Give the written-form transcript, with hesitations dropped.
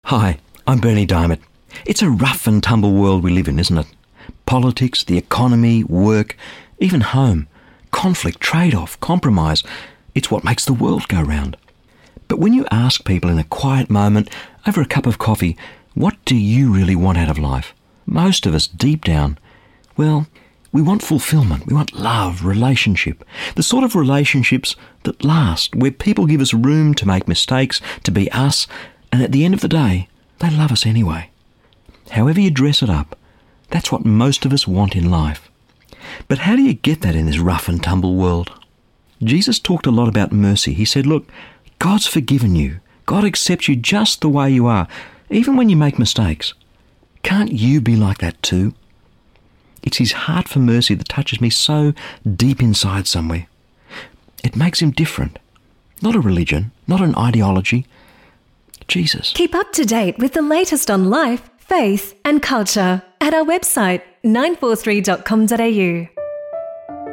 Hi, I'm Bernie Diamond. It's a rough and tumble world we live in, isn't it? Politics, the economy, work, even home. Conflict, trade-off, compromise. It's what makes the world go round. But when you ask people in a quiet moment, over a cup of coffee, what do you really want out of life? Most of us, deep down, well, we want fulfillment. We want love, relationship. The sort of relationships that last, where people give us room to make mistakes, to be us, and at the end of the day, they love us anyway. However you dress it up, that's what most of us want in life. But how do you get that in this rough and tumble world? Jesus talked a lot about mercy. He said, look, God's forgiven you. God accepts you just the way you are, even when you make mistakes. Can't you be like that too? It's his heart for mercy that touches me so deep inside somewhere. It makes him different. Not a religion, not an ideology. Jesus. Keep up to date with the latest on life, faith and culture at our website 943.com.au.